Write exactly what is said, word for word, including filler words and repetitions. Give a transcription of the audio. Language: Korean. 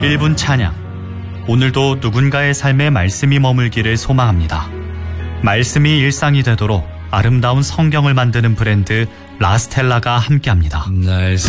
일 분 찬양. 오늘도 누군가의 삶에 말씀이 머물기를 소망합니다. 말씀이 일상이 되도록 아름다운 성경을 만드는 브랜드 라스텔라가 함께합니다. 날